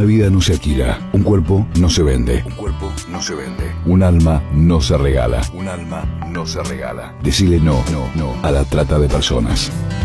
vida no se alquila, un cuerpo no se vende, un cuerpo no se vende, un alma no se regala, un alma no se regala. Decile no a la trata de personas.